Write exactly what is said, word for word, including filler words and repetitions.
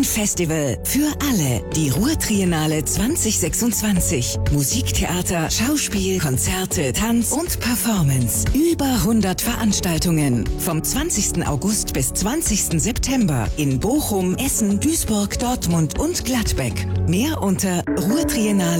Ein Festival für alle. Die Ruhr-Triennale zwanzig sechsundzwanzig. Musiktheater, Schauspiel, Konzerte, Tanz und Performance. Über hundert Veranstaltungen. Vom zwanzigsten August bis zwanzigsten September in Bochum, Essen, Duisburg, Dortmund und Gladbeck. Mehr unter ruhrtriennale